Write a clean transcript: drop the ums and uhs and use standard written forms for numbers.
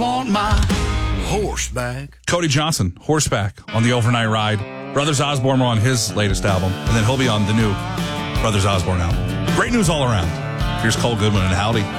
on my horseback. Cody Johnson, Horseback, on the Overnight Ride. Brothers Osborne were on his latest album, and then he'll be on the new Brothers Osborne album. Great news all around. Here's Cole Goodman and Howdy.